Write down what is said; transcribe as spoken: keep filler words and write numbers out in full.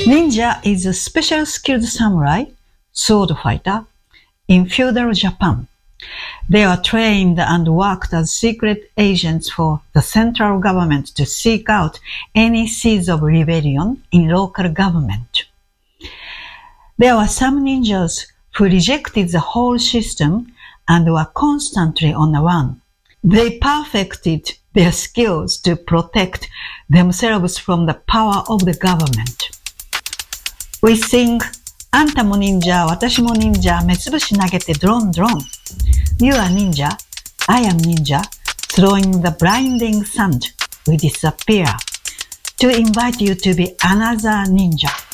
Ninja is a special skilled samurai, sword fighter, in feudal Japan. They are trained and worked as secret agents for the central government to seek out any seeds of rebellion in local government. There were some ninjas who rejected the whole system and were constantly on the run. They perfected their skills to protect themselves from the power of the government. We sing, あんたも忍者、私も忍者、目つぶし投げてドロンドロン。You are ninja, I am ninja, throwing the blinding sand, we disappear. To invite you to be another ninja.